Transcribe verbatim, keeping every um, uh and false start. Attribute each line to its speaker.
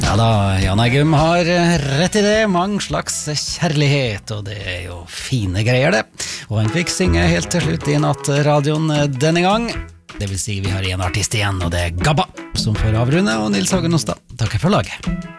Speaker 1: Ja da, Jan Eggum har rett i det, mange slags kjærlighet, og det er jo fine greier det. Og han fikk synge helt til slutt i nattradioen denne gang. Det vil si vi har en artist igjen, og det er Gabba, som får avrunde, og Nils Hagen Ostad takker for laget.